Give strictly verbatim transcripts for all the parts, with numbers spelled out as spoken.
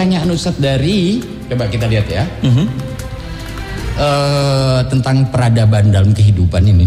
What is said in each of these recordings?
Pertanyaan Ustadz dari, coba kita lihat ya, uh-huh. uh, tentang peradaban dalam kehidupan ini.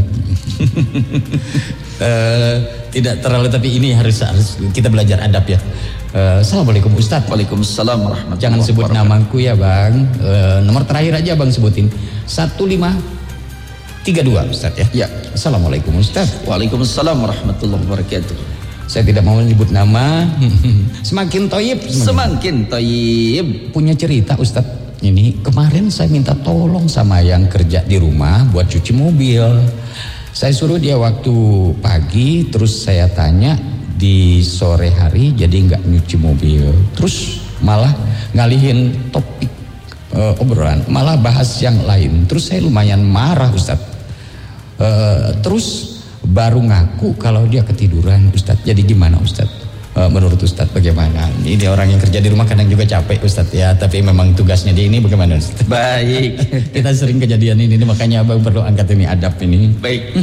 uh, tidak terlalu, tapi ini harus, harus kita belajar adab ya. Uh, Assalamualaikum Ustadz. Waalaikumsalam warahmatullahi wabarakatuh. Jangan sebut namaku ya bang. Uh, nomor terakhir aja bang sebutin. Satu lima tiga dua Ustadz ya. Ya. Assalamualaikum Ustadz. Waalaikumsalam warahmatullahi wabarakatuh. Saya tidak mau menyebut nama. Semakin toyib. Semakin toyib. Punya cerita Ustadz. Ini kemarin saya minta tolong sama yang kerja di rumah buat cuci mobil. Saya suruh dia waktu pagi, terus saya tanya di sore hari jadi nggak nyuci mobil. Terus malah ngalihin topik uh, obrolan, malah bahas yang lain. Terus saya lumayan marah Ustadz. Uh, terus baru ngaku kalau dia ketiduran Ustadz. Jadi gimana Ustadz? Uh, menurut Ustadz bagaimana? Ini orang yang kerja di rumah kadang juga capek Ustadz ya. Tapi memang tugasnya dia ini bagaimana Ustadz? Baik. Kita sering kejadian ini, makanya abang perlu angkat ini adab ini. Baik.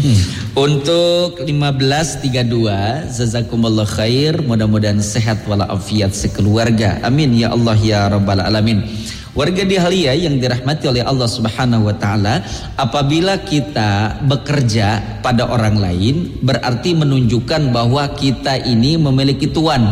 Untuk lima belas tiga puluh dua, jazakumullah khair. Mudah-mudahan sehat walafiat sekeluarga. Amin ya Allah ya Rabbal Alamin. Warga Dihalia yang dirahmati oleh Allah Subhanahu wa taala, apabila kita bekerja pada orang lain berarti menunjukkan bahwa kita ini memiliki tuan.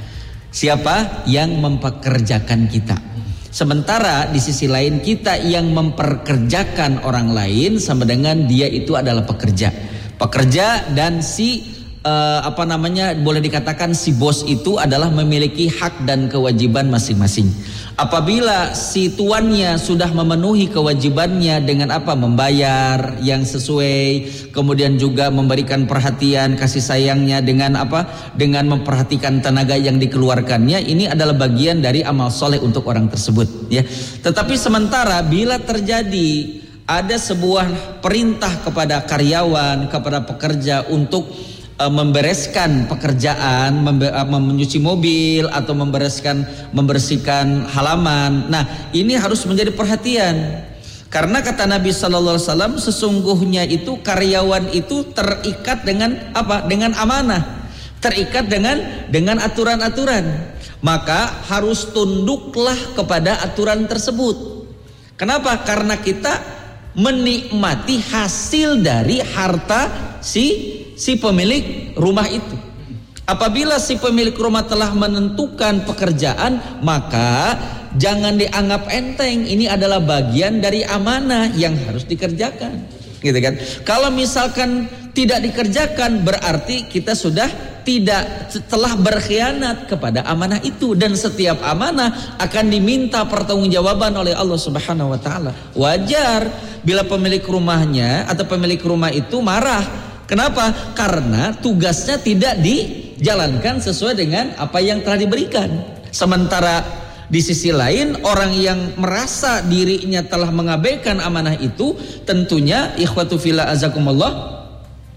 Siapa yang mempekerjakan kita? Sementara di sisi lain kita yang memperkerjakan orang lain sama dengan dia itu adalah pekerja. Pekerja dan si uh, apa namanya boleh dikatakan si bos itu adalah memiliki hak dan kewajiban masing-masing. Apabila si tuannya sudah memenuhi kewajibannya dengan apa? Membayar yang sesuai, kemudian juga memberikan perhatian kasih sayangnya dengan apa? Dengan memperhatikan tenaga yang dikeluarkannya, ini adalah bagian dari amal soleh untuk orang tersebut ya. Tetapi sementara bila terjadi ada sebuah perintah kepada karyawan, kepada pekerja untuk membereskan pekerjaan, mencuci mobil atau membereskan membersihkan halaman. Nah, ini harus menjadi perhatian. Karena kata Nabi sallallahu alaihi wasallam, sesungguhnya itu karyawan itu terikat dengan apa? Dengan amanah. Terikat dengan dengan aturan-aturan. Maka harus tunduklah kepada aturan tersebut. Kenapa? Karena kita menikmati hasil dari harta si si pemilik rumah itu. Apabila si pemilik rumah telah menentukan pekerjaan, maka jangan dianggap enteng. Ini adalah bagian dari amanah yang harus dikerjakan, gitu kan? Kalau misalkan tidak dikerjakan, berarti kita sudah tidak telah berkhianat kepada amanah itu, dan setiap amanah akan diminta pertanggungjawaban oleh Allah Subhanahu wa taala. Wajar bila pemilik rumahnya atau pemilik rumah itu marah. Kenapa? Karena tugasnya tidak dijalankan sesuai dengan apa yang telah diberikan. Sementara di sisi lain orang yang merasa dirinya telah mengabaikan amanah itu, tentunya ikhwatu fillah azakumullah,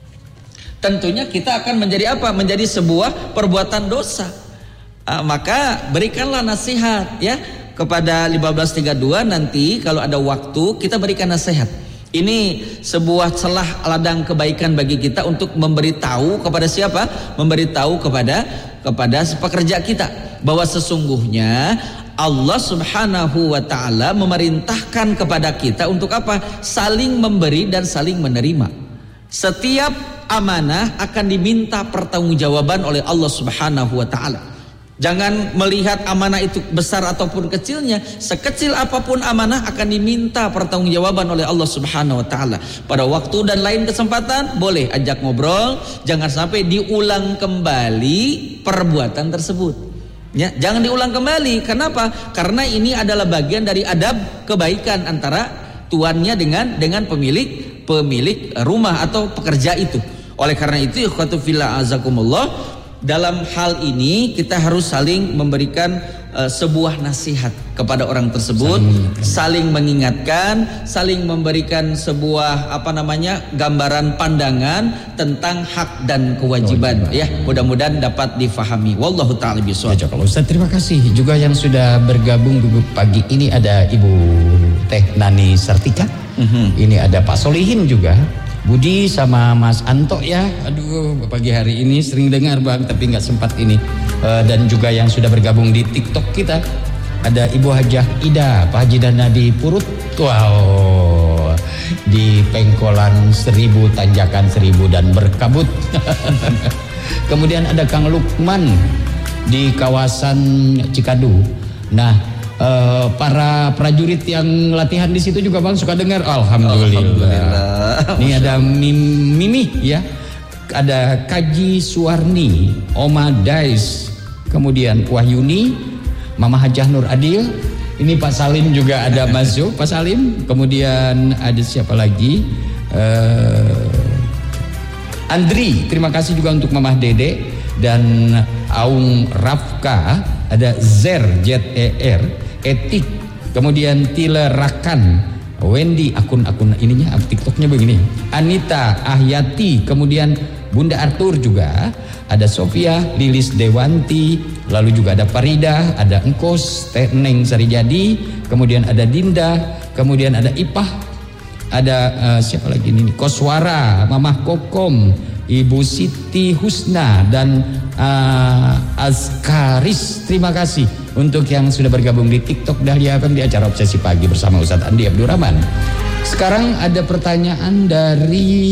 tentunya kita akan menjadi apa? Menjadi sebuah perbuatan dosa. Uh, maka berikanlah nasihat ya kepada lima belas tiga puluh dua, nanti kalau ada waktu kita berikan nasihat. Ini sebuah celah ladang kebaikan bagi kita untuk memberitahu kepada siapa? Memberitahu kepada kepada pekerja kita bahwa sesungguhnya Allah Subhanahu wa taala memerintahkan kepada kita untuk apa? Saling memberi dan saling menerima. Setiap amanah akan diminta pertanggungjawaban oleh Allah Subhanahu wa taala. Jangan melihat amanah itu besar ataupun kecilnya. Sekecil apapun amanah akan diminta pertanggungjawaban oleh Allah Subhanahu wa taala. Pada waktu dan lain kesempatan boleh ajak ngobrol, jangan sampai diulang kembali perbuatan tersebut. Ya, jangan diulang kembali. Kenapa? Karena ini adalah bagian dari adab kebaikan antara tuannya dengan dengan pemilik pemilik rumah atau pekerja itu. Oleh karena itu, ikhwatu fillah azakumullah, dalam hal ini kita harus saling memberikan uh, sebuah nasihat kepada orang tersebut, saling mengingatkan, saling memberikan sebuah apa namanya gambaran pandangan tentang hak dan kewajiban. Oh, ya, mudah-mudahan dapat difahami. Wallahu taala bishawab. Ya, Ustaz, terima kasih juga yang sudah bergabung pagi ini. Ada Ibu Teh Nani Sartika, mm-hmm. Ini ada Pak Solihin juga, Budi sama Mas Anto ya. Aduh, pagi hari ini sering dengar Bang, tapi nggak sempat ini. Uh, dan juga yang sudah bergabung di TikTok kita, Ada Ibu Hajah Ida, Pak Haji Dana di Purut. Wow, di Pengkolan Seribu, Tanjakan Seribu dan Berkabut. Kemudian ada Kang Lukman di kawasan Cikadu. Nah, eh, para prajurit yang latihan di situ juga Bang suka dengar. Alhamdulillah. Alhamdulillah. Ini ada Mim, Mimi ya. Ada Kaji Suwarni, Oma Dais, kemudian Wahyuni, Mama Hajah Nur Adil. Ini Pak Salim juga ada masuk, Pak Salim. Kemudian ada siapa lagi? Uh, Andri, terima kasih juga untuk Mama Dede dan Aung Rafka. Ada Zer Z E R, Etik, kemudian Tile Rakan, Wendy, akun-akun ininya TikToknya begini. Anita, Ahyati, kemudian Bunda Arthur juga, ada Sofia, Lilis Dewanti, lalu juga ada Farida, ada Engkos, Teneng Sarijadi, kemudian ada Dinda, kemudian ada Ipah, ada uh, siapa lagi ini? Koswara, Mamah Kokom, Ibu Siti Husna dan uh, Azkaris. Terima kasih untuk yang sudah bergabung di TikTok Dahlia F M di acara Obsesi Pagi bersama Ustadz Andi Abdurrahman. Sekarang ada pertanyaan dari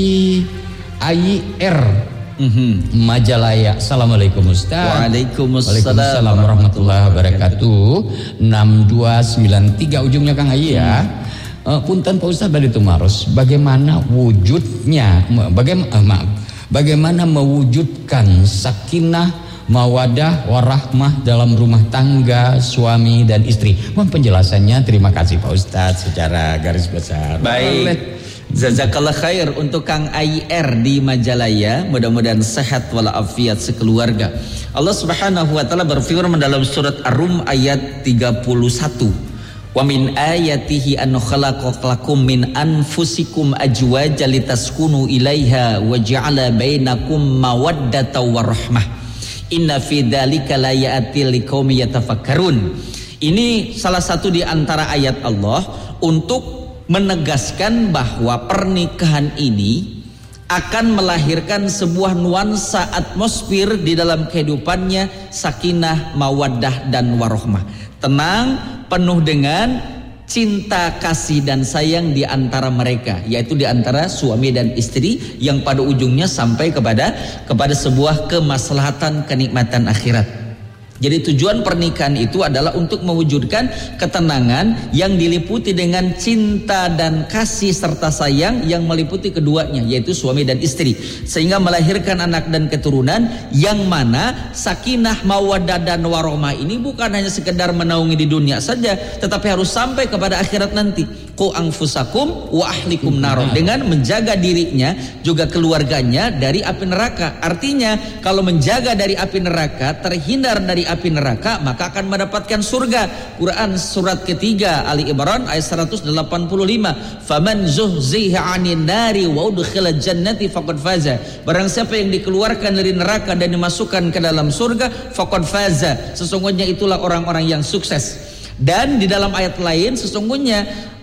A I R mm-hmm. Majalaya. Assalamualaikum Ustaz. Waalaikumsalam, Waalaikumsalam warahmatullahi wabarakatuh. enam dua sembilan tiga ujungnya Kang Ayi ya. hmm. uh, Punten Pak Ustaz dari Tumaros, bagaimana wujudnya bagaimana, uh, maaf, bagaimana mewujudkan sakinah mawadah warahmah dalam rumah tangga suami dan istri? Mohon penjelasannya. Terima kasih Pak Ustaz secara garis besar. Baik. Jazakallah khair untuk Kang A I R di Majalaya. Mudah-mudahan sehat walafiat sekeluarga. Allah Subhanahu wa taala berfirman dalam surat Ar-Rum ayat tiga puluh satu. Wa min ayatihi an khalaqakum min anfusikum azwajan litaskunu ilaiha wa ja'ala bainakum mawaddatan warahmah. Inna fi dzalika laayatil liqaumin yatafakkarun. Ini salah satu di antara ayat Allah untuk menegaskan bahwa pernikahan ini akan melahirkan sebuah nuansa atmosfer di dalam kehidupannya, sakinah, mawaddah dan warahmah. Tenang, penuh dengan cinta, kasih dan sayang di antara mereka, yaitu di antara suami dan istri yang pada ujungnya sampai kepada kepada sebuah kemaslahatan, kenikmatan akhirat. Jadi tujuan pernikahan itu adalah untuk mewujudkan ketenangan yang diliputi dengan cinta dan kasih serta sayang yang meliputi keduanya, yaitu suami dan istri, sehingga melahirkan anak dan keturunan yang mana sakinah, mawaddah dan warahmah ini bukan hanya sekedar menaungi di dunia saja, tetapi harus sampai kepada akhirat nanti. Qu anfusakum wa ahlikum nar, dengan menjaga dirinya juga keluarganya dari api neraka. Artinya kalau menjaga dari api neraka, terhindar dari api neraka, maka akan mendapatkan surga. Quran surat ketiga Ali Imran ayat seratus delapan puluh lima. Faman zuhziha 'anil nari wa udkhila jannati faqad faza. Barang siapa yang dikeluarkan dari neraka dan dimasukkan ke dalam surga, faqad faza. Sesungguhnya itulah orang-orang yang sukses. Dan di dalam ayat lain, sesungguhnya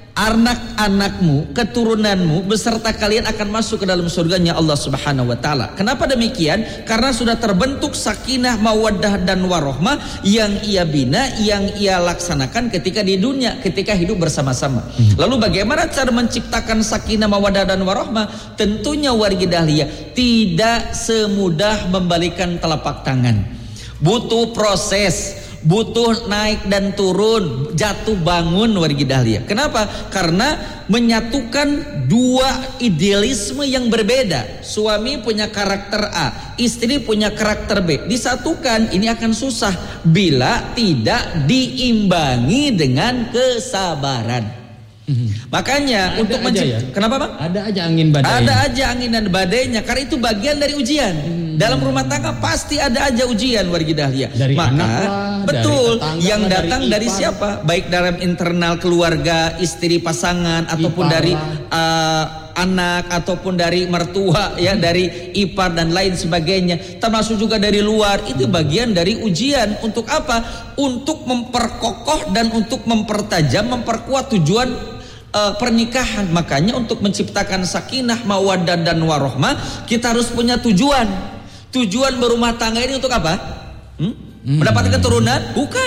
anak-anakmu, keturunanmu beserta kalian akan masuk ke dalam surganya Allah Subhanahu wa taala. Kenapa demikian? Karena sudah terbentuk sakinah, mawaddah dan warahmah yang ia bina, yang ia laksanakan ketika di dunia, ketika hidup bersama-sama. Hmm. Lalu bagaimana cara menciptakan sakinah, mawaddah dan warahmah? Tentunya wargi Dahlia tidak semudah membalikan telapak tangan. Butuh proses, butuh naik dan turun, jatuh bangun wargi Dahlia. Kenapa? Karena menyatukan dua idealisme yang berbeda. Suami punya karakter A, istri punya karakter B. Disatukan ini akan susah bila tidak diimbangi dengan kesabaran. Hmm. Makanya ada untuk menciptakan, ya? Kenapa Bang? Ada aja angin badai. Ada aja angin dan badainya, karena itu bagian dari ujian. Hmm. Dalam rumah tangga pasti ada aja ujian wargi Dahlia. Dari Maka anak lah, betul dari yang datang dari, dari siapa? Baik dalam internal keluarga, istri pasangan, ataupun ipar dari uh, anak, ataupun dari mertua, ya, dari ipar dan lain sebagainya. Termasuk juga dari luar. Itu bagian dari ujian. Untuk apa? Untuk memperkokoh dan untuk mempertajam, memperkuat tujuan Uh, pernikahan. Makanya untuk menciptakan sakinah, mawaddah dan warahmah, kita harus punya tujuan. Tujuan berumah tangga ini untuk apa? Hmm? Hmm. Mendapatkan keturunan? Bukan.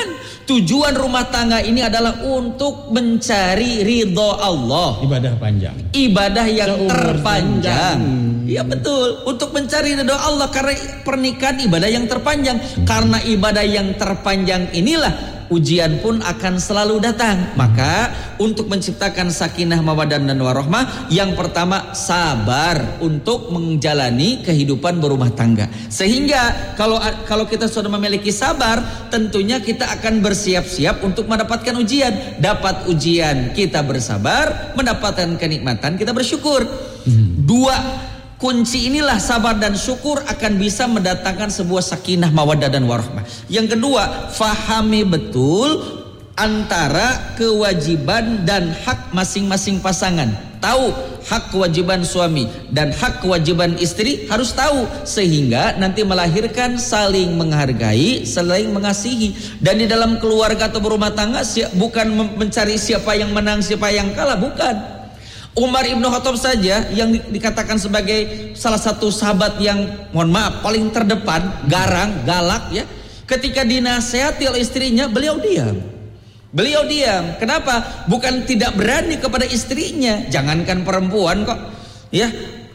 Tujuan rumah tangga ini adalah untuk mencari ridho Allah. Ibadah panjang. Ibadah yang Seumur terpanjang. panjang. Iya betul. Untuk mencari ridho Allah, karena pernikahan ibadah yang terpanjang. Hmm. Karena ibadah yang terpanjang inilah ujian pun akan selalu datang. Maka untuk menciptakan sakinah mawaddah dan warahmah, yang pertama sabar untuk menjalani kehidupan berumah tangga. Sehingga kalau kalau kita sudah memiliki sabar, tentunya kita akan bersiap-siap untuk mendapatkan ujian. Dapat ujian, kita bersabar. Mendapatkan kenikmatan, kita bersyukur. hmm. Dua kunci inilah, sabar dan syukur, akan bisa mendatangkan sebuah sakinah mawaddah dan warahmah. Yang kedua, fahami betul antara kewajiban dan hak masing-masing pasangan. Tahu hak kewajiban suami dan hak kewajiban istri, harus tahu, sehingga nanti melahirkan saling menghargai, saling mengasihi. Dan di dalam keluarga atau berumah tangga bukan mencari siapa yang menang, siapa yang kalah, bukan. Umar ibnu Khattab saja yang di, dikatakan sebagai salah satu sahabat yang, mohon maaf, paling terdepan, garang, galak ya. Ketika dinasehati oleh istrinya, beliau diam. Beliau diam. Kenapa? Bukan tidak berani kepada istrinya. Jangankan perempuan kok, ya.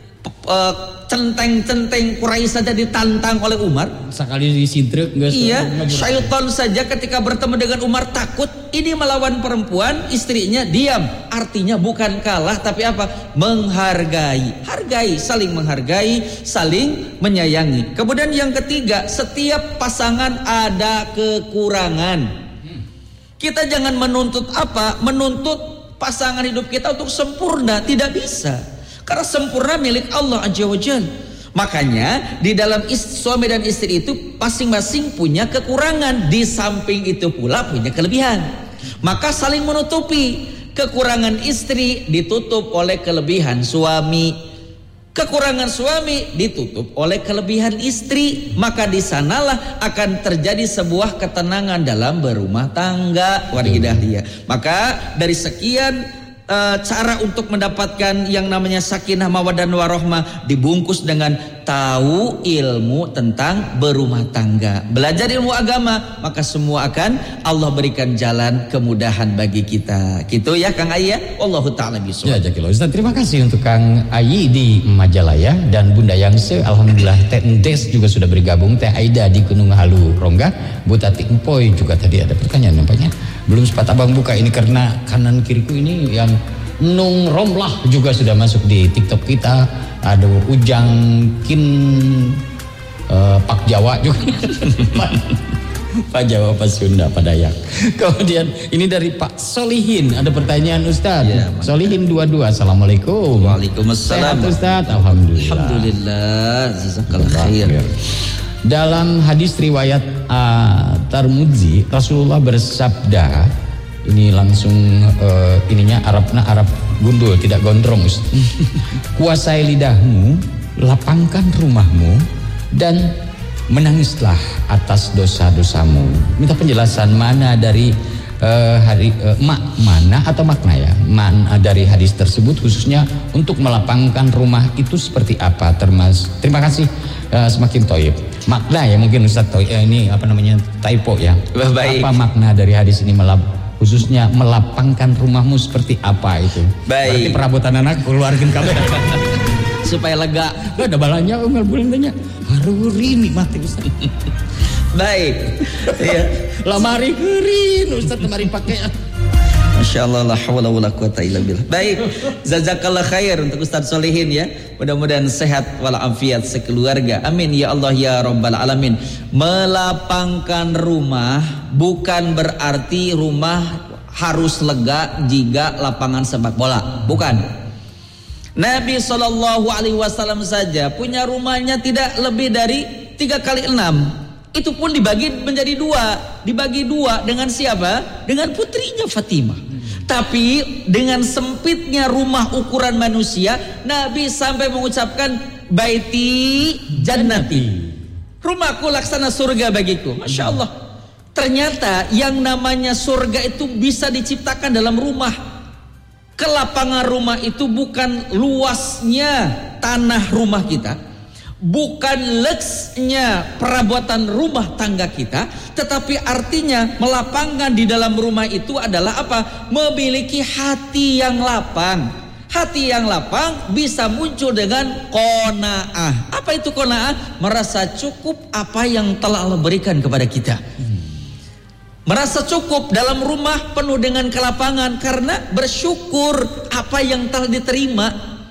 Centeng-centeng Quraisy saja ditantang oleh Umar. Sekali disidrek enggak. Iya, syaitan saja ketika bertemu dengan Umar takut. Ini melawan perempuan, istrinya diam. Artinya bukan kalah, tapi apa? Menghargai. Hargai, saling menghargai, saling menyayangi. Kemudian yang ketiga, setiap pasangan ada kekurangan. Kita jangan menuntut apa? Menuntut pasangan hidup kita untuk sempurna. Tidak bisa. Karena sempurna milik Allah Azza wa Jalla. Makanya di dalam istri, suami dan istri itu masing-masing punya kekurangan. Di samping itu pula punya kelebihan. Maka saling menutupi. Kekurangan istri ditutup oleh kelebihan suami. Kekurangan suami ditutup oleh kelebihan istri. Maka di sanalah akan terjadi sebuah ketenangan dalam berumah tangga. Warahmatullahi. Maka dari sekian Uh, cara untuk mendapatkan yang namanya sakinah mawaddah dan warahmah, dibungkus dengan tahu ilmu tentang berumah tangga, belajar ilmu agama, maka semua akan Allah berikan jalan kemudahan bagi kita. Gitu ya Kang Ayi ya. Wallahu taala bishawab. Ya, Jakil Ustaz, terima kasih untuk Kang Ayi di Majalaya dan Bunda Yangse. Alhamdulillah Teh Endes juga sudah bergabung. Teh Aida di Gunung Halu Rongga. Bu Tati Empoy juga tadi ada pertanyaan nampaknya. Belum sempat abang buka ini karena kanan kiriku ini yang Nung Romlah juga sudah masuk di TikTok kita. Ada Ujang Kin uh, Pak Jawa juga. Pak Jawa, Pak Sunda, Pak Dayak. Kemudian ini dari Pak Solihin, ada pertanyaan Ustaz. Ya, Solihin dua puluh dua. Assalamualaikum. Waalaikumsalam. Sehat Ustaz? Alhamdulillah. Alhamdulillah. Jazakallah khair. Dalam hadis riwayat uh, Tirmidzi, Rasulullah bersabda, ini langsung uh, ininya Arabna Arab gundul, tidak gondrong. Kuasai lidahmu, lapangkan rumahmu, dan menangislah atas dosa-dosamu. Minta penjelasan mana dari uh, hari uh, mak mana atau makna ya? Mana dari hadis tersebut, khususnya untuk melapangkan rumah itu seperti apa? Termas. Terima kasih. Uh, semakin toib. Makna ya mungkin Ustaz toib, eh, ini apa namanya typo ya. Baik. Apa makna dari hadis ini, melap, khususnya melapangkan rumahmu seperti apa itu? Baik. Berarti perabotan anak keluarkan kabar supaya lega. Gak ada balanya unggal bulan tanya. Haruri nikmati Ustaz. Baik. Ya. Lamari keurin Ustaz, lamari pakai. Masya Allah, la hawla wa la quwata illa billah. Baik, jazakallah khair untuk Ustaz Solihin ya. Mudah-mudahan sehat walafiat sekeluarga. Amin ya Allah ya Rabbal Alamin. Melapangkan rumah bukan berarti rumah harus lega jika lapangan sepak bola. Bukan. Nabi shallallahu alaihi wasallam saja punya rumahnya tidak lebih dari tiga kali enam. Itu pun dibagi menjadi dua. Dibagi dua dengan siapa? Dengan putrinya Fatimah. Tapi dengan sempitnya rumah ukuran manusia, Nabi sampai mengucapkan baiti jannati, rumahku laksana surga bagiku. Masya Allah. Ternyata yang namanya surga itu bisa diciptakan dalam rumah. Kelapangan rumah itu bukan luasnya tanah rumah kita, bukan leksnya perabotan rumah tangga kita, tetapi artinya melapangkan di dalam rumah itu adalah apa? Memiliki hati yang lapang. Hati yang lapang bisa muncul dengan qanaah. Apa itu qanaah? Merasa cukup apa yang telah Allah berikan kepada kita. Merasa cukup dalam rumah penuh dengan kelapangan karena bersyukur apa yang telah diterima.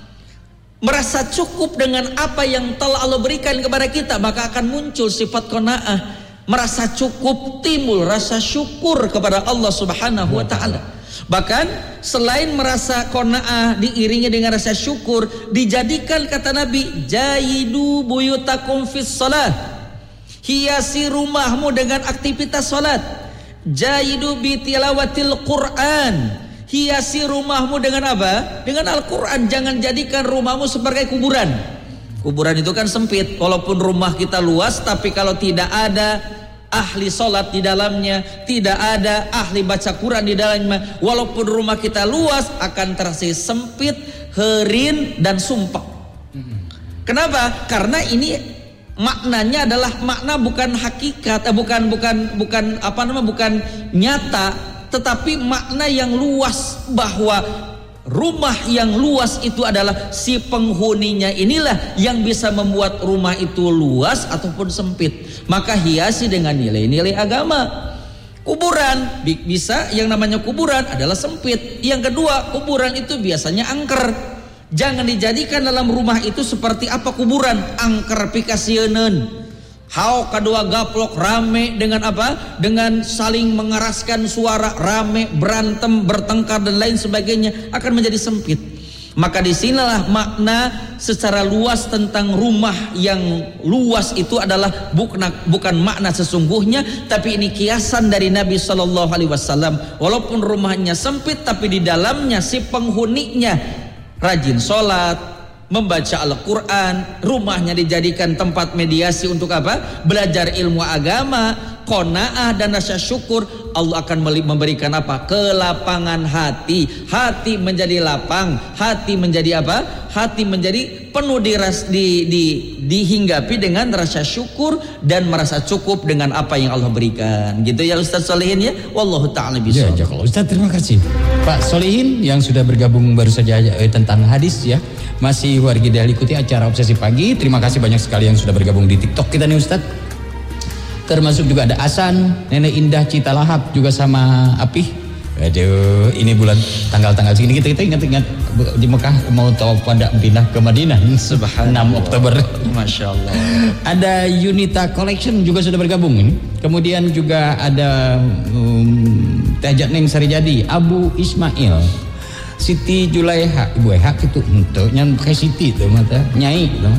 Merasa cukup dengan apa yang telah Allah berikan kepada kita, maka akan muncul sifat qanaah. Merasa cukup, timbul rasa syukur kepada Allah Subhanahu wa taala. Bahkan selain merasa qanaah diiringi dengan rasa syukur, dijadikan kata Nabi, jayidu buyutakum fis shalah. Hiasi rumahmu dengan aktivitas salat. Jayidu bi tilawatil Quran. Hiasi rumahmu dengan apa? Dengan Al-Quran. Jangan jadikan rumahmu sebagai kuburan. Kuburan itu kan sempit. Walaupun rumah kita luas, tapi kalau tidak ada ahli sholat di dalamnya, tidak ada ahli baca Quran di dalamnya, walaupun rumah kita luas, akan terasa sempit, herin, dan sumpah. Kenapa? Karena ini maknanya adalah makna bukan hakikat, eh, bukan bukan bukan apa namanya, bukan nyata, tetapi makna yang luas, bahwa rumah yang luas itu adalah si penghuninya inilah yang bisa membuat rumah itu luas ataupun sempit. Maka hiasi dengan nilai-nilai agama. Kuburan bisa, yang namanya kuburan adalah sempit. Yang kedua, kuburan itu biasanya angker. Jangan dijadikan dalam rumah itu seperti apa kuburan, angker pikasieun. Hau kedua gaplok, rame dengan apa? Dengan saling mengeraskan suara, rame, berantem, bertengkar dan lain sebagainya, akan menjadi sempit. Maka disinilah makna secara luas tentang rumah yang luas itu adalah bukan, bukan makna sesungguhnya, tapi ini kiasan dari Nabi Shallallahu Alaihi Wasallam. Walaupun rumahnya sempit, tapi di dalamnya si penghuninya rajin sholat, membaca Al-Quran, rumahnya dijadikan tempat mediasi untuk apa? Belajar ilmu agama, qanaah dan rasa syukur. Allah akan memberikan apa? Kelapangan hati. Hati menjadi lapang, hati menjadi apa? Hati menjadi penuh diras, di, di, dihinggapi dengan rasa syukur dan merasa cukup dengan apa yang Allah berikan. Gitu ya Ustaz Solihin ya. Wallahu ta'ala bishawab. Ya, kalau Ustaz, terima kasih Pak Solihin yang sudah bergabung baru saja eh, tentang hadis ya. Masih warga Dahlia ikuti acara Obsesi Pagi. Terima kasih banyak sekali yang sudah bergabung di TikTok kita nih Ustaz. Termasuk juga ada Asan, Nenek Indah Cita Lahap, juga sama Apih. Aduh, ini bulan tanggal-tanggal segini kita kita ingat-ingat di Mekah mau tahu pada pindah ke Madinah. Subhanallah. enam Oktober. Masya Allah. Ada Unita Collection juga sudah bergabung ini. Kemudian juga ada um, Tajat Neng Sarijadi, Abu Ismail, Siti Julaiha, Ibu Eha itu untuk yang pakai Siti tuh mata Nyai tuh.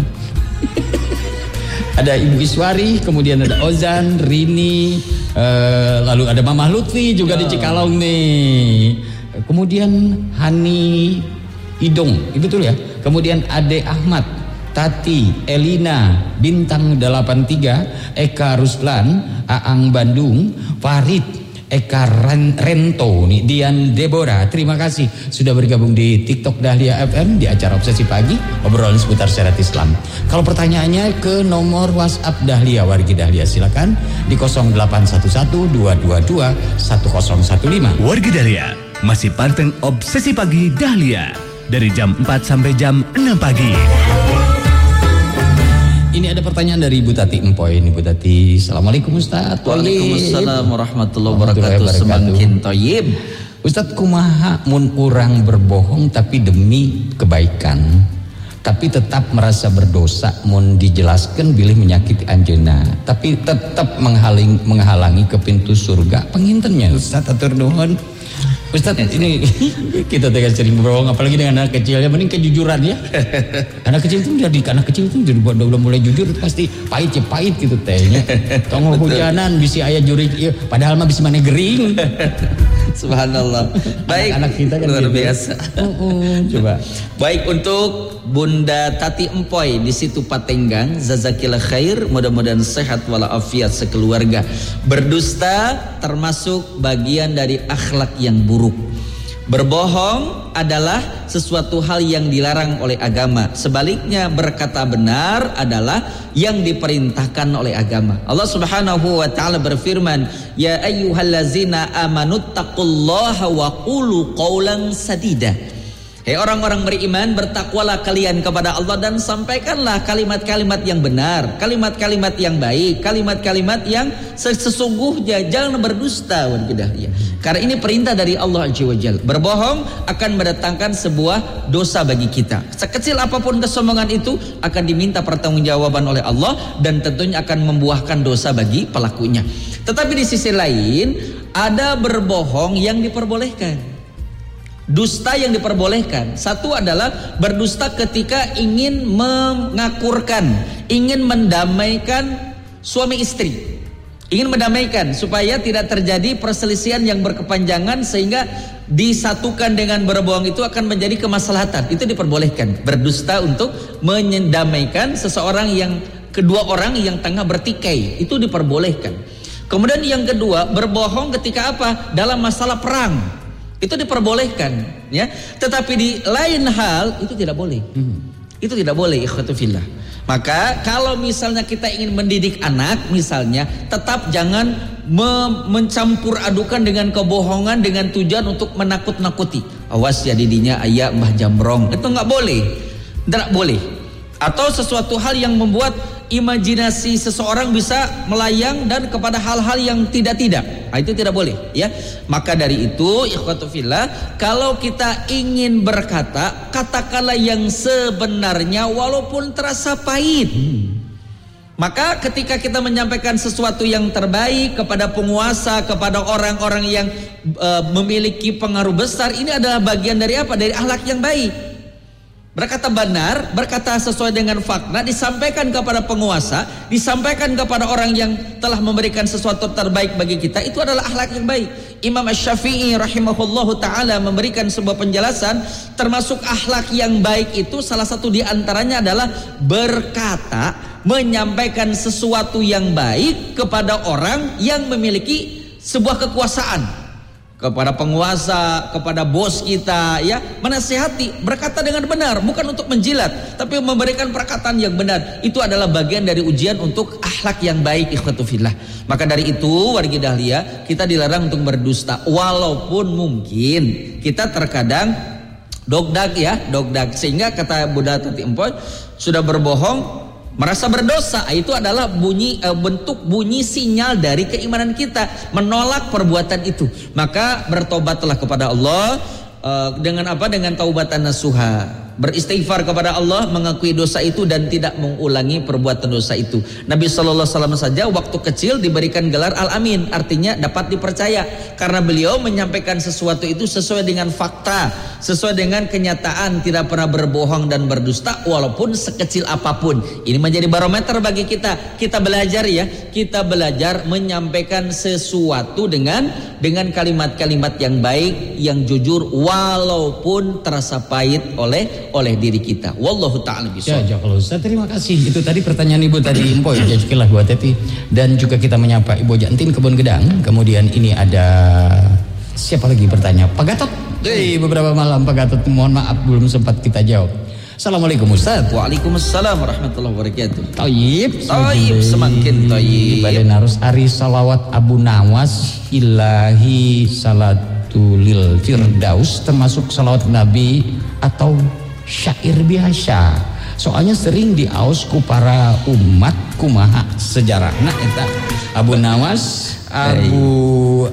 Ada Ibu Iswari, kemudian ada Ozan, Rini, uh, lalu ada Mamah Lutfi juga ya. Di Cikalong nih. Kemudian Hani Idong, itu betul ya. Kemudian Ade Ahmad, Tati, Elina, Bintang delapan tiga, Eka Ruslan, Aang Bandung, Farid, Eka Rento, nih Dian Deborah, terima kasih sudah bergabung di TikTok Dahlia F M di acara Obsesi Pagi, obrolan seputar syariat Islam. Kalau pertanyaannya ke nomor WhatsApp Dahlia, wargi Dahlia silakan di nol delapan satu satu dua dua dua satu nol satu lima. Wargi Dahlia masih panteng Obsesi Pagi Dahlia dari jam empat sampai jam enam pagi. Ini ada pertanyaan dari Ibu Tati Empoy. Ini Ibu Tati, Assalamualaikum Ustaz. Waalaikumsalam warahmatullahi wabarakatuh. Semakin toyib. Ustaz, kumaha mun urang berbohong tapi demi kebaikan, tapi tetap merasa berdosa mun dijelaskan bilih menyakiti anjeunna, tapi tetap menghalangi menghalangi ke pintu surga pengintennya. Ustaz atur nuhun. Ustaz, ini kita tega sering berbohong, apalagi dengan anak kecil ya, mending kejujuran ya. Anak kecil itu jadi anak kecil itu jadi udah mulai jujur pasti pahit ya pahit gitu tehnya. Tong hujanan bisi aya jurig ieu, padahal mah bisi maneh gering. Subhanallah. Baik, anak kita kan luar gitu. biasa. Uh, uh, coba. Baik, untuk Bunda Tati Empoy di situ Patenggang, jazakillah khair, mudah-mudahan sehat walafiat sekeluarga. Berdusta termasuk bagian dari akhlak yang buruk. Berbohong adalah sesuatu hal yang dilarang oleh agama. Sebaliknya berkata benar adalah yang diperintahkan oleh agama. Allah Subhanahu wa taala berfirman, "Ya ayyuhallazina amanu taqullaha wa qulu qawlan sadida." Hei orang-orang beriman, bertakwalah kalian kepada Allah dan sampaikanlah kalimat-kalimat yang benar, kalimat-kalimat yang baik, kalimat-kalimat yang sesungguhnya, jangan berdusta. Ya. Karena ini perintah dari Allah Azza wa Jalla. Berbohong akan mendatangkan sebuah dosa bagi kita. Sekecil apapun kesombongan itu akan diminta pertanggungjawaban oleh Allah dan tentunya akan membuahkan dosa bagi pelakunya. Tetapi di sisi lain ada berbohong yang diperbolehkan. Dusta yang diperbolehkan. Satu adalah berdusta ketika ingin mengakurkan, ingin mendamaikan suami istri, ingin mendamaikan supaya tidak terjadi perselisihan yang berkepanjangan sehingga disatukan dengan berbohong itu akan menjadi kemaslahatan. Itu diperbolehkan. Berdusta untuk mendamaikan seseorang yang kedua orang yang tengah bertikai, itu diperbolehkan. Kemudian yang kedua, berbohong ketika apa? Dalam masalah perang. Itu diperbolehkan, ya. Tetapi di lain hal itu tidak boleh. Hmm. Itu tidak boleh, ikhwatu fillah. Maka kalau misalnya kita ingin mendidik anak, misalnya, tetap jangan me- mencampur adukan dengan kebohongan dengan tujuan untuk menakut-nakuti. Awas ya didinya ayah mbah jamrong. Itu nggak boleh, tidak boleh. Atau sesuatu hal yang membuat imajinasi seseorang bisa melayang dan kepada hal-hal yang tidak-tidak. Nah, itu tidak boleh, ya. Maka dari itu, ikhwatu fillah, kalau kita ingin berkata, katakanlah yang sebenarnya walaupun terasa pahit. Hmm. Maka ketika kita menyampaikan sesuatu yang terbaik kepada penguasa, kepada orang-orang yang uh, memiliki pengaruh besar, ini adalah bagian dari apa? Dari akhlak yang baik. Berkata benar, berkata sesuai dengan fakta, disampaikan kepada penguasa, disampaikan kepada orang yang telah memberikan sesuatu terbaik bagi kita, itu adalah akhlak yang baik. Imam Asy-Syafi'i rahimahullahu ta'ala memberikan sebuah penjelasan, termasuk akhlak yang baik itu salah satu diantaranya adalah berkata, menyampaikan sesuatu yang baik kepada orang yang memiliki sebuah kekuasaan, kepada penguasa, kepada bos kita, ya, menasihati, berkata dengan benar, bukan untuk menjilat, tapi memberikan perkataan yang benar. Itu adalah bagian dari ujian untuk akhlak yang baik, ikhwatu fillah. Maka dari itu, wargi dahlia, kita dilarang untuk berdusta, walaupun mungkin kita terkadang dogdag, ya, dogdag, sehingga kata Buddha Tati Empoy, sudah berbohong merasa berdosa. Itu adalah bunyi e, bentuk bunyi sinyal dari keimanan kita, menolak perbuatan itu. Maka bertobatlah kepada Allah e, dengan apa? Dengan taubatan nasuha, beristighfar kepada Allah, mengakui dosa itu dan tidak mengulangi perbuatan dosa itu. Nabi sallallahu alaihi wasallam saja waktu kecil diberikan gelar Al-Amin, artinya dapat dipercaya, karena beliau menyampaikan sesuatu itu sesuai dengan fakta, sesuai dengan kenyataan, tidak pernah berbohong dan berdusta walaupun sekecil apapun. Ini menjadi barometer bagi kita. Kita belajar, ya, kita belajar menyampaikan sesuatu dengan dengan kalimat-kalimat yang baik, yang jujur, walaupun terasa pahit oleh oleh diri kita. Wallahu ta'ala bishawab. Ya, kalau Ustaz, terima kasih. Itu tadi pertanyaan Ibu tadi Empoy, jazakallah buat Teti. Dan juga kita menyapa Ibu Jantin Kebun Gedang. Kemudian ini ada siapa lagi bertanya? Pak Gatot. Hey, beberapa malam Pak Gatot, mohon maaf belum sempat kita jawab. Assalamualaikum Ustaz. Waalaikumsalam warahmatullahi wabarakatuh. Tayyib, tayyib, semakin tayyib. Badan harus ari salawat Abu Nawas ilahi salatulil firdaus, termasuk salawat Nabi atau syair biasa. Soalnya sering diausku para umat kumaha sejarah. Nah, eta Abu Nawas, Abu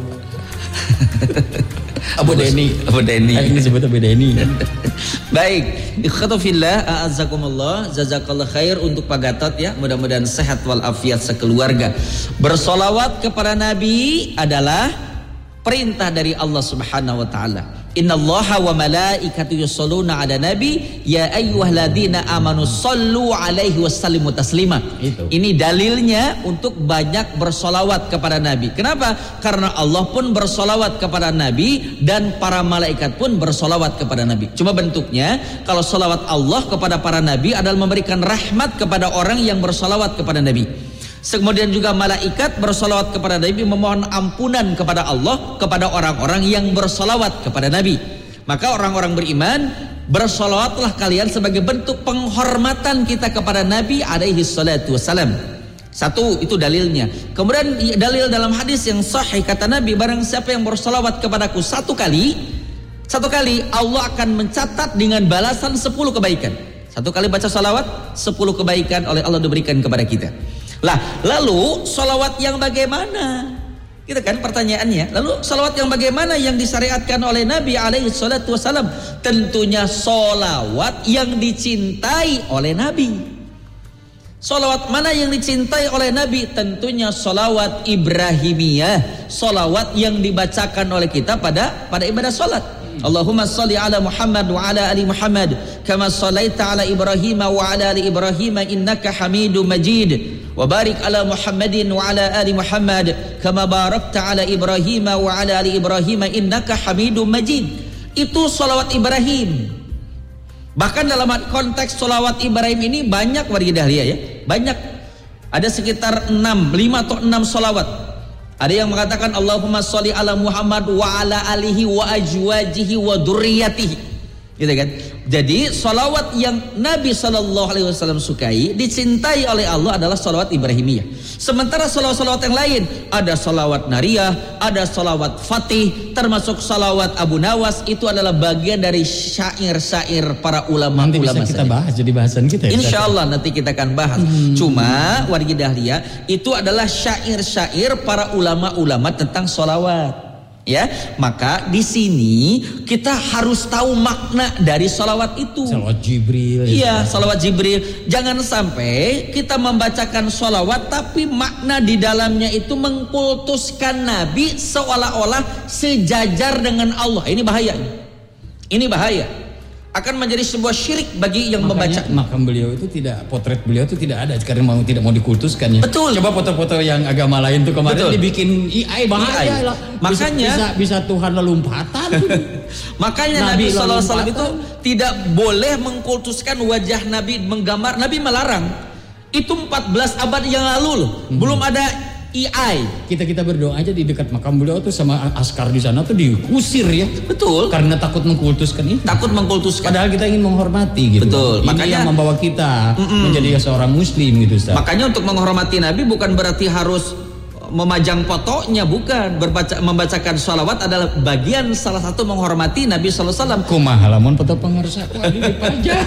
Abu Deni, Abu Deni. Ini disebut Abu Deni. Baik, ikhwatu fillah, a'azzakumullah, jazakallahu khair untuk Pak Gatot, ya. Mudah-mudahan sehat walafiat sekeluarga. Bersolawat kepada Nabi adalah perintah dari Allah Subhanahu wa taala. Innallaha wa malaikatahu yusholluna 'alan nabi ya ayyuhalladzina amanu shallu 'alaihi wasallimu taslima. Itu. Ini dalilnya untuk banyak bersolawat kepada Nabi. Kenapa? Karena Allah pun bersolawat kepada Nabi dan para malaikat pun bersolawat kepada Nabi. Cuma bentuknya, kalau solawat Allah kepada para Nabi adalah memberikan rahmat kepada orang yang bersolawat kepada Nabi. Kemudian juga malaikat bersolawat kepada Nabi, memohon ampunan kepada Allah kepada orang-orang yang bersolawat kepada Nabi. Maka orang-orang beriman, bersolawatlah kalian sebagai bentuk penghormatan kita kepada Nabi alaihi salatu wassalam. Satu, itu dalilnya. Kemudian dalil dalam hadis yang sahih, kata Nabi, barang siapa yang bersolawat kepadaku satu kali, satu kali Allah akan mencatat dengan balasan sepuluh kebaikan. Satu kali baca solawat, sepuluh kebaikan oleh Allah diberikan kepada kita. Lah, lalu solawat yang bagaimana? Gitu kan pertanyaannya. Lalu solawat yang bagaimana yang disyariatkan oleh Nabi alaihi salatu wassalam? Tentunya solawat yang dicintai oleh Nabi. Solawat mana yang dicintai oleh Nabi? Tentunya solawat Ibrahimiyah, solawat yang dibacakan oleh kita pada pada ibadah solat. Allahumma salli ala Muhammad wa ala ali Muhammad kama sallaita ala Ibrahim wa ala ali Ibrahim innaka Hamidum Majid. Wa barik ala Muhammadin wa ala ali Muhammad kama barakta ala Ibrahim wa ala ali Ibrahim innaka Hamidum Majid. Itu solawat Ibrahim. Bahkan dalam konteks solawat Ibrahim ini banyak warga Dahlia ya, banyak. Ada sekitar enam, lima atau enam solawat. Ada yang mengatakan Allahumma sholli ala Muhammad wa ala alihi wa ajwajihi wa dzurriyyatihi. Gitu kan? Jadi solawat yang Nabi shallallahu alaihi wasallam sukai, dicintai oleh Allah adalah solawat Ibrahimiyah. Sementara solawat-solawat yang lain, ada solawat Nariyah, ada solawat Fatih, termasuk solawat Abu Nawas, itu adalah bagian dari syair-syair para ulama-ulama. Nanti bisa kita bahas jadi bahasan kita ya. Insya Allah nanti kita akan bahas. Hmm. Cuma wargi Dahlia itu adalah syair-syair para ulama-ulama tentang solawat. Ya, maka di sini kita harus tahu makna dari salawat itu. Salawat Jibril. Iya, salawat Jibril. Jangan sampai kita membacakan salawat tapi makna di dalamnya itu mengkultuskan Nabi seolah-olah sejajar dengan Allah. Ini bahaya. Ini bahaya. Akan menjadi sebuah syirik bagi yang Makanya, membaca. Makam beliau itu tidak, potret beliau itu tidak ada karena mau tidak mau dikultuskan ya. Betul. Coba foto-foto yang agama lain tuh kemarin Betul. dibikin A I bahaya lah. Makanya bisa, bisa, bisa Tuhan lompatan. Makanya Nabi, Nabi sallallahu alaihi wasallam itu tidak boleh mengkultuskan wajah Nabi, menggambar. Nabi melarang. Itu empat belas abad yang lalu loh. Hmm. Belum ada A I. Kita-kita berdoa aja di dekat makam beliau tuh sama askar di sana tuh diusir ya. Betul. Karena takut mengkultuskan itu. Takut mengkultuskan. Padahal kita ingin menghormati gitu. Betul. Ini makanya yang membawa kita mm-mm. menjadi seorang muslim gitu Ustaz. Makanya untuk menghormati Nabi bukan berarti harus memajang fotonya, bukan. Berbaca, membacakan sholawat adalah bagian salah satu menghormati Nabi sallallahu alaihi wasallam. Kumaha lamun foto pengarsa ku adi dipajang.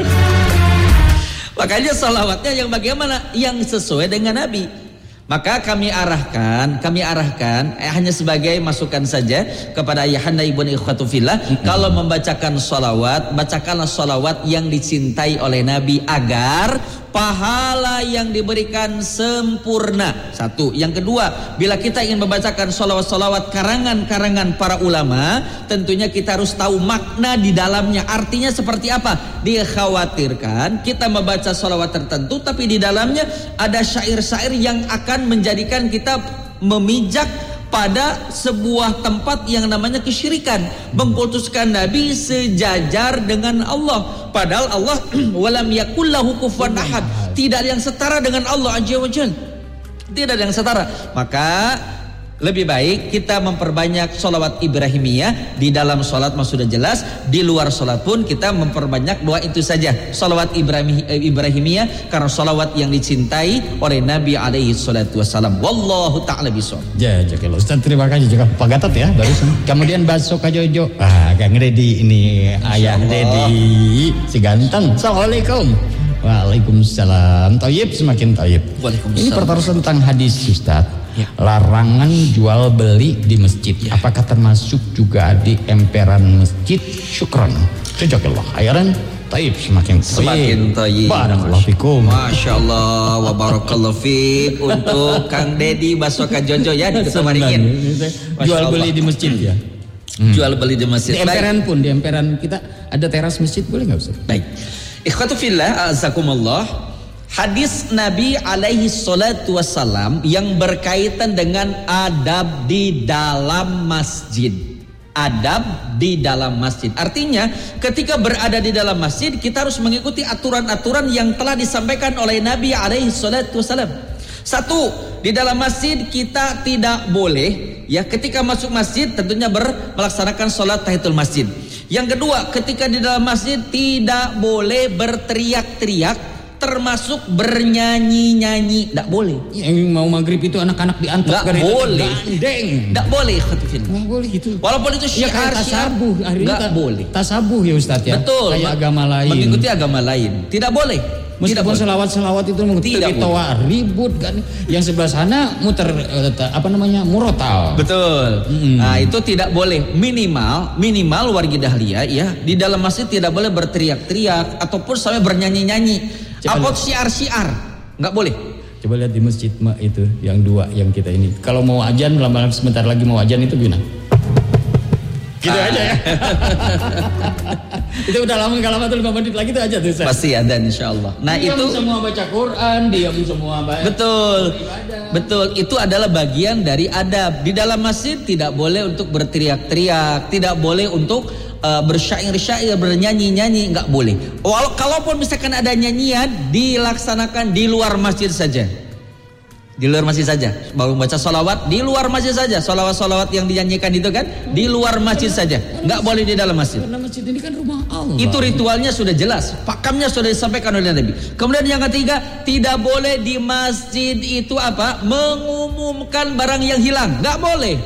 Makanya sholawatnya yang bagaimana? Yang sesuai dengan Nabi. Maka kami arahkan, kami arahkan eh, hanya sebagai masukan saja kepada ayahanda ibu dan ikhwatu fillah. Mm-hmm. Kalau membacakan sholawat, bacakanlah sholawat yang dicintai oleh Nabi agar pahala yang diberikan sempurna. Satu. Yang kedua, bila kita ingin membacakan sholawat-sholawat karangan-karangan para ulama, tentunya kita harus tahu makna di dalamnya. Artinya seperti apa? Dikhawatirkan kita membaca sholawat tertentu, tapi di dalamnya ada syair-syair yang akan menjadikan kita memijak pada sebuah tempat yang namanya kesyirikan, mengkultuskan Nabi sejajar dengan Allah. Padahal Allah walam yakul lahu kufuwan ahad, tidak ada yang setara dengan Allah azza wajalla. Tidak ada yang setara. Maka lebih baik kita memperbanyak sholawat Ibrahimiyah. Di dalam sholat mah sudah jelas, di luar sholat pun kita memperbanyak doa itu saja, sholawat Ibrahim, Ibrahimiyah, karena sholawat yang dicintai oleh Nabi alaihi salatu wassalam. Wallahu ta'ala bishawab. Ya, jazakallah Ustaz, terima kasih juga Pak Gatot ya barusan. Kemudian Baso Kajojo. Ah, Kang Dedi ini ayah Dedi si ganteng. Assalamualaikum. Waalaikumsalam. Thayyib, semakin thayyib. Ini pertaruhan tentang hadis Ustaz. Ya. Larangan jual beli di masjid, ya. Apakah termasuk juga di emperan masjid? Syukron. Jazakallah khairan. Taib, semakin semakin taib. Barakallahu fikum. Masya Allah wa barakallahu fik. Untuk Kang Dedi Baso Kajojo ya di Samaringin. Jual beli di masjid ya. Hmm. Jual beli di masjid. Di emperan pun, di emperan kita ada teras masjid, boleh nggak Ustaz? Baik. Ikhwatu fillah, azakumullah. Hadis Nabi alaihi salatu wassalam yang berkaitan dengan adab di dalam masjid. Adab di dalam masjid. Artinya ketika berada di dalam masjid kita harus mengikuti aturan-aturan yang telah disampaikan oleh Nabi alaihi salatu wassalam. Satu, di dalam masjid kita tidak boleh ya ketika masuk masjid tentunya ber, melaksanakan sholat tahiyatul masjid. Yang kedua, ketika di dalam masjid tidak boleh berteriak-teriak, termasuk bernyanyi-nyanyi, tidak boleh. Yang mau maghrib itu anak-anak diantar nggak boleh, gandeng, nggak boleh, nggak boleh gitu. Walaupun itu syiar, ya, tasabuh, nggak boleh. Tasabuh ya Ustadz ya. Betul. Kayak agama lain. Mengikuti agama lain, tidak boleh. Meskipun selawat-selawat itu mengikuti toa ribut kan, yang sebelah sana muter apa namanya murotal. Betul. Mm. Nah itu tidak boleh. Minimal, minimal warga Dahlia ya di dalam masjid tidak boleh berteriak-teriak ataupun sampai bernyanyi-nyanyi. Apa syiar-syiar nggak boleh. Coba lihat di masjid mak itu yang dua yang kita ini. Kalau mau ajan lama sebentar lagi mau ajan itu gimana? Gitu ah. aja ya. Itu udah lama nggak lama tuh lima menit lagi itu aja tuh. Saya. Pasti ada insya Allah. Nah diam itu semua baca Quran, diam semua baca. Betul, betul. Itu adalah bagian dari adab. Di dalam masjid tidak boleh untuk berteriak-teriak, tidak boleh untuk uh, bersyair-syair, bernyanyi-nyanyi, nggak boleh. Walau kalaupun misalkan ada nyanyian, dilaksanakan di luar masjid saja. Di luar masjid saja, baru baca sholawat di luar masjid saja, sholawat-sholawat yang dinyanyikan itu kan di luar masjid saja, nggak boleh di dalam masjid. Karena masjid ini kan rumah Allah. Itu ritualnya sudah jelas, pakamnya sudah disampaikan oleh Nabi. Kemudian yang ketiga, tidak boleh di masjid itu apa? Mengumumkan barang yang hilang, nggak boleh.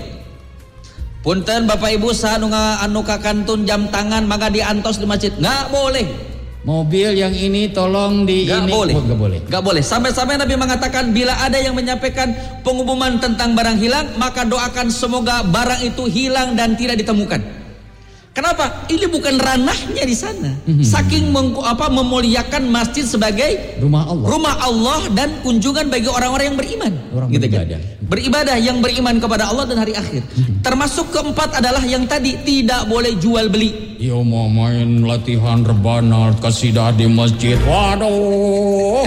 Punten Bapak Ibu sanu anu kakantun jam tangan maka diantos di masjid, nggak boleh. Mobil yang ini tolong di gak ini boleh. Oh, gak boleh. Gak boleh. Sampai-sampai Nabi mengatakan bila ada yang menyampaikan pengumuman tentang barang hilang, maka doakan semoga barang itu hilang dan tidak ditemukan. Kenapa? Ini bukan ranahnya di sana. Mm-hmm. Saking meng, apa, memuliakan masjid sebagai rumah Allah. Rumah Allah dan kunjungan bagi orang-orang yang beriman. Orang gitu beribadah. Kan? Beribadah yang beriman kepada Allah dan hari akhir. Mm-hmm. Termasuk keempat adalah yang tadi tidak boleh jual beli. Yo mau main latihan rebana kasidah di masjid. Waduh.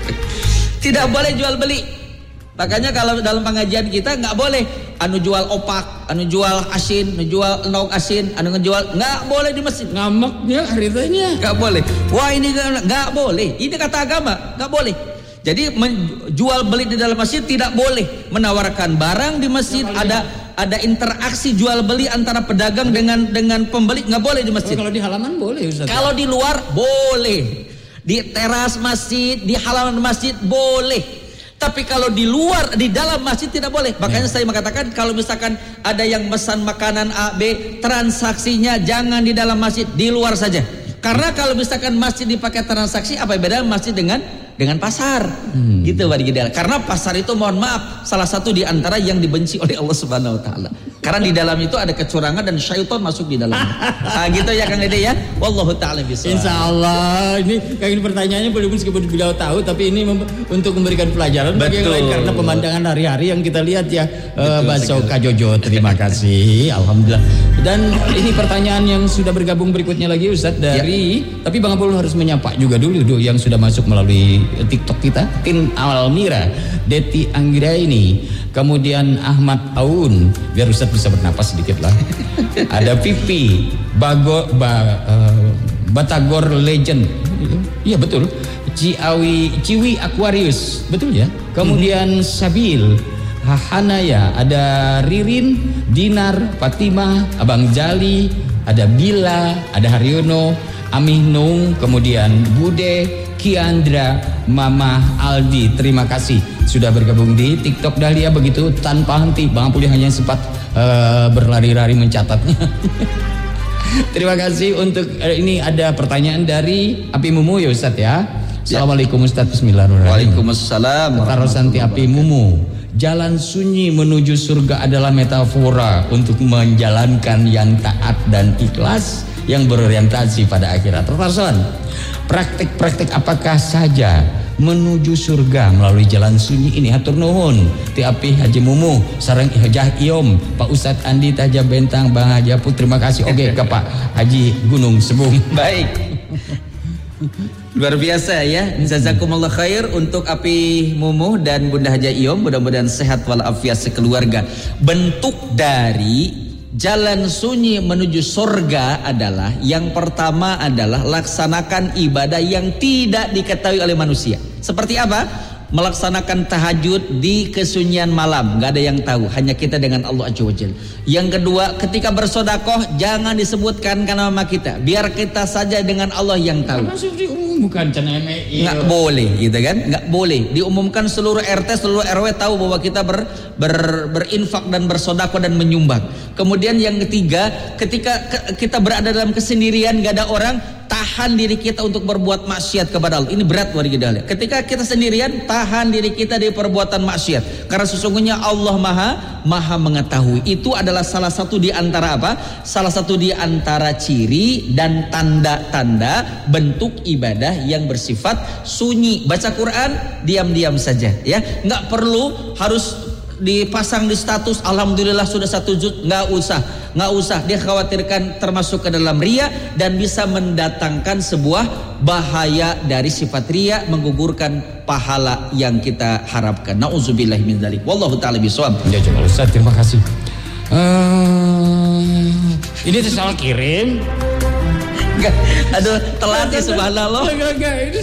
Tidak boleh jual beli. Makanya kalau dalam pengajian kita nggak boleh anu jual opak, anu jual asin, anu jual lauk asin, anu ngejual, nggak boleh di masjid. Ngamaknya haritanya. Nggak boleh. Wah ini nggak boleh. Ini kata agama nggak boleh. Jadi menjual beli di dalam masjid tidak boleh. Menawarkan barang di masjid ada ada interaksi jual beli antara pedagang dengan dengan pembeli nggak boleh di masjid. Oh, kalau di halaman boleh Ustaz. Kalau di luar boleh. Di teras masjid, di halaman masjid boleh. Tapi kalau di luar, di dalam masjid tidak boleh. Makanya ya. Saya mengatakan kalau misalkan ada yang pesan makanan A, B, transaksinya jangan di dalam masjid, di luar saja. Karena kalau misalkan masjid dipakai transaksi, apa beda masjid dengan dengan pasar? Hmm. Gitu Warga. Karena pasar itu mohon maaf salah satu di antara yang dibenci oleh Allah Subhanahu wa taala. Karena di dalam itu ada kecurangan dan syaitan masuk di dalamnya. Nah, gitu ya Kang Dede ya. Wallahu taala bisawab. Insyaallah ini kayak ini pertanyaannya belum meskipun beliau tahu tapi ini mem- untuk memberikan pelajaran bagi yang lain karena pemandangan hari-hari yang kita lihat ya. Uh, Baso Kajojo terima kasih. Alhamdulillah. Dan ini pertanyaan yang sudah bergabung berikutnya lagi Ustaz dari ya. Tapi Bang Abul harus menyapa juga dulu dulu yang sudah masuk melalui TikTok kita. Tin Almira, Deti Anggraini, kemudian Ahmad Aun, biar Ustaz bisa bernapas sedikit lah. Ada Pipi, Bago, ba, uh, Batagor Legend, iya betul. Ciawi, Ciwi Aquarius, betul ya. Kemudian hmm. Sabil, Hanaya, ada Ririn, Dinar, Fatimah, Abang Jali, ada Bila, ada Haryono, Amih Nung, kemudian Bude, Kiandra, Mama Aldi, terima kasih sudah bergabung di TikTok Dahlia begitu tanpa henti. Bang Apuli hanya sempat uh, berlari-lari mencatatnya. Terima kasih untuk uh, ini ada pertanyaan dari Api Mumu ya Ustadz ya. Assalamualaikum Ustadz, bismillahirrahmanirrahim. Waalaikumsalam. Tarosanti Api Mumu. Jalan sunyi menuju surga adalah metafora untuk menjalankan yang taat dan ikhlas yang berorientasi pada akhirat. Tertason, praktik-praktik apakah saja menuju surga melalui jalan sunyi ini? Hatur nuhun ti Api Haji Mumu sareng Hajah Iom, Pak Ustadz Andi Taja Bentang, Bang Haji Apu, terima kasih oke ke Pak Haji Gunung Sebung. Baik. Luar biasa ya. Jazakumullah khair untuk Api Mumu dan Bunda Haja Iom, mudah-mudahan sehat walafiat sekeluarga. Bentuk dari jalan sunyi menuju surga adalah yang pertama adalah laksanakan ibadah yang tidak diketahui oleh manusia. Seperti apa? melaksanakan tahajud di kesunyian malam, nggak ada yang tahu, hanya kita dengan Allah Azza wa Jalla. Yang kedua, ketika bersedekah jangan disebutkan karena nama kita, biar kita saja dengan Allah yang tahu. Bukan nggak boleh, gitu kan? Nggak boleh diumumkan seluruh R T, seluruh R W tahu bahwa kita ber, ber, berinfak dan bersedekah dan menyumbang. Kemudian yang ketiga, ketika ke, kita berada dalam kesendirian, nggak ada orang, tahan diri kita untuk berbuat maksiat kepada Allah. Ini berat warga dahlia. Ketika kita sendirian, tahan diri kita dari perbuatan maksiat, karena sesungguhnya Allah maha maha mengetahui. Itu adalah salah satu di antara apa? Salah satu di antara ciri dan tanda-tanda bentuk ibadah yang bersifat sunyi. Baca Quran diam-diam saja, ya, nggak perlu harus dipasang di status alhamdulillah sudah satu juz, nggak usah, nggak usah. Dia khawatirkan termasuk ke dalam riya dan bisa mendatangkan sebuah bahaya dari sifat riya, menggugurkan pahala yang kita harapkan. Nauzubillahi min dzalik. Wallahu taala bisawab. Ya coba Ustaz, terima kasih. Uh, ini salah kirim. Enggak, aduh telat ya subhanallah. Enggak, enggak, ini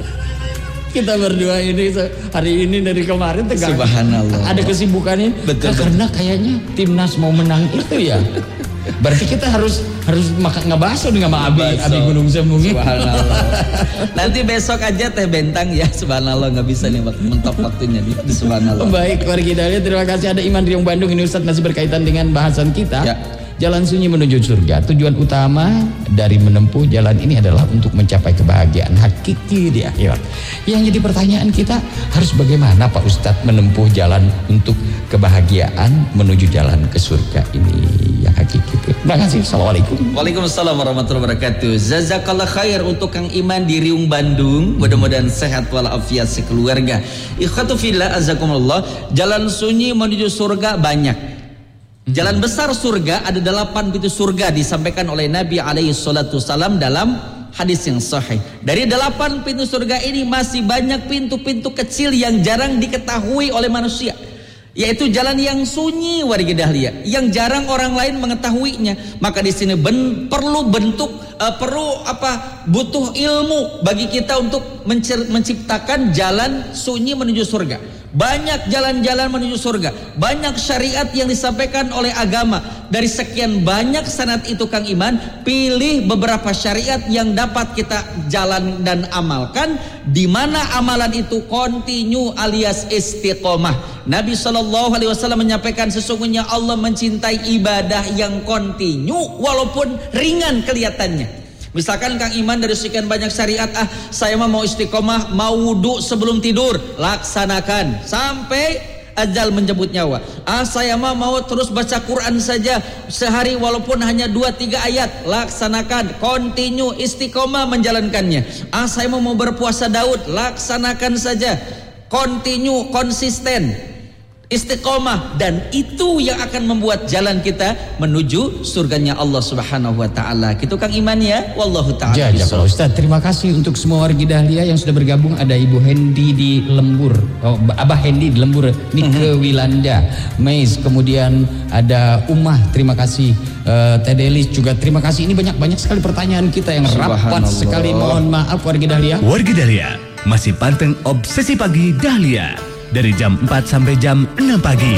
kita berdua ini hari ini dari kemarin tegang. Subhanallah. Ada kesibukannya. Betul, nah, betul. Karena kayaknya timnas mau menang itu ya. Berarti kita harus harus makan ngebaso dengan sama Abi, Abi Gunung Sembung. Subhanallah. Nanti besok aja teh bentang ya. Subhanallah, nggak bisa nih mentok waktunya nih. Subhanallah. Baik, warga Dahlia, terima kasih. Ada Iman Riung Bandung. Ini Ustadz masih berkaitan dengan bahasan kita. Ya. Jalan sunyi menuju surga. Tujuan utama dari menempuh jalan ini adalah untuk mencapai kebahagiaan hakiki di akhirat. Yang jadi pertanyaan kita, harus bagaimana Pak Ustadz menempuh jalan untuk kebahagiaan menuju jalan ke surga ini yang hakiki. Terima kasih. Assalamualaikum. Waalaikumsalam warahmatullahi wabarakatuh. Jazakallah khair untuk Kang Iman di Riung Bandung. Mudah-mudahan sehat walafiat sekeluarga. Ikhwatu fillah azakumullah. Jalan sunyi menuju surga banyak. Jalan besar surga ada delapan pintu surga disampaikan oleh Nabi alaihi salatu wasallam dalam hadis yang sahih. Dari delapan pintu surga ini masih banyak pintu-pintu kecil yang jarang diketahui oleh manusia, yaitu jalan yang sunyi warga Dahlia, yang jarang orang lain mengetahuinya. Maka di sini ben, perlu bentuk uh, perlu apa butuh ilmu bagi kita untuk menciptakan jalan sunyi menuju surga. Banyak jalan-jalan menuju surga, banyak syariat yang disampaikan oleh agama. Dari sekian banyak sanad itu Kang Iman, pilih beberapa syariat yang dapat kita jalan dan amalkan, di mana amalan itu kontinu alias istiqomah. Nabi shallallahu alaihi wasallam menyampaikan sesungguhnya Allah mencintai ibadah yang kontinu walaupun ringan kelihatannya. Misalkan Kang Iman dari sekian banyak syariat, ah saya mah mau istiqomah, mau wudu sebelum tidur, laksanakan sampai ajal menjemput nyawa. Ah saya mah mau terus baca Quran saja sehari walaupun hanya dua tiga ayat, laksanakan, continue istiqomah menjalankannya. Ah saya mau mau berpuasa Daud, laksanakan saja, continue konsisten istiqomah, dan itu yang akan membuat jalan kita menuju surganya Allah Subhanahu wa taala. Gitu Kang Iman ya. Wallahu taala. Ya, ya Pak Ustaz, terima kasih untuk semua warga Dahlia yang sudah bergabung. Ada Ibu Hendi di Lembur, oh, Abah Hendi di Lembur, Nike uh-huh. Wilanda, Mais, kemudian ada Umah, terima kasih. Uh, Teh Delis juga terima kasih. Ini banyak-banyak sekali pertanyaan kita yang rapat sekali. Mohon maaf warga Dahlia. Warga Dahlia masih panteng Obsesi Pagi Dahlia dari jam empat sampai jam enam pagi.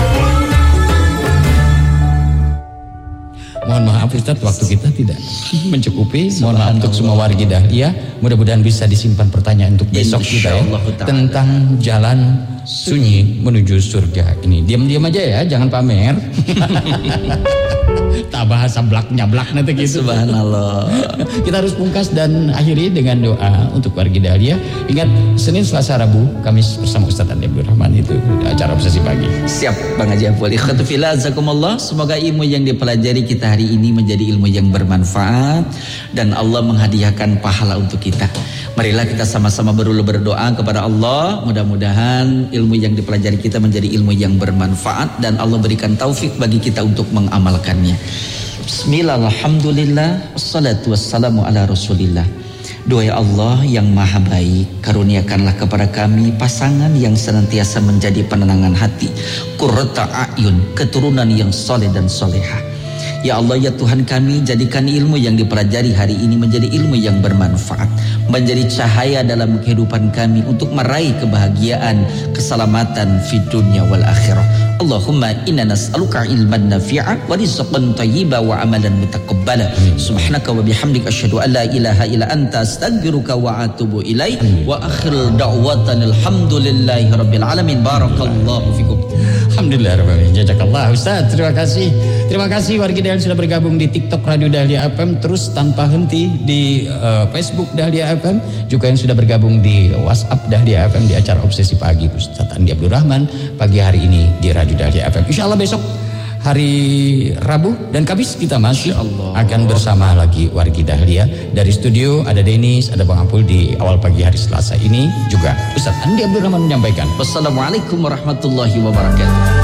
Mohon maaf Ustaz, waktu kita tidak mencukupi. Mohon maaf untuk semua warga Dahlia. Mudah-mudahan bisa disimpan pertanyaan untuk besok kita ya, tentang jalan sunyi menuju surga ini. Diam-diam aja ya, jangan pamer. Tak bahasa blaknya blak nanti gitu. Subhanallah. Kita harus pungkas dan akhiri dengan doa untuk warga Dahlia. Ingat, Senin, Selasa, Rabu, Kamis bersama Ustaz Andi Abdul Rahman, itu acara Obsesi Pagi. Siap Bang Haji Afwal. Ikhwatu fillah azakumullah. Semoga ilmu yang dipelajari kita hari ini menjadi ilmu yang bermanfaat dan Allah menghadiahkan pahala untuk kita. Marilah kita sama-sama berulu berdoa kepada Allah, mudah-mudahan ilmu yang dipelajari kita menjadi ilmu yang bermanfaat dan Allah berikan taufik bagi kita untuk mengamalkannya. Bismillah, alhamdulillah, wassalatu wassalamu ala rasulillah. Doa ya Allah yang maha baik, karuniakanlah kepada kami pasangan yang senantiasa menjadi penenangan hati, qurrata a'yun, keturunan yang soleh dan solehah, Ya Allah ya Tuhan kami, jadikan ilmu yang dipelajari hari ini menjadi ilmu yang bermanfaat, menjadi cahaya dalam kehidupan kami untuk meraih kebahagiaan, keselamatan fi dunya wal akhirah. Allahumma inna nas'aluka ilman nafi'a wa rizqan thayyiba wa amalan mutaqabbala. Subhanaka wa bihamdika asyhadu an la ilaha illa anta astaghfiruka wa atubu ilaik. Wa akhir da'watan alhamdulillahi rabbil alamin. Barakallahu fikum. Alhamdulillah rabbil alamin. Jazakallah Ustaz. Terima kasih. Terima kasih warga Dahlia sudah bergabung di TikTok Radio Dahlia F M terus tanpa henti, di uh, Facebook Dahlia F M, juga yang sudah bergabung di WhatsApp Dahlia F M di acara Obsesi Pagi Ustaz Andi Abdul Rahman pagi hari ini di Radio Dahlia F M. Insya Allah besok hari Rabu dan Kamis kita masih akan bersama lagi wargi Dahlia. Dari studio ada Denis, ada Bang Apul di awal pagi hari Selasa ini juga Ustaz Andi Abdul Rahman menyampaikan. Wassalamualaikum warahmatullahi wabarakatuh.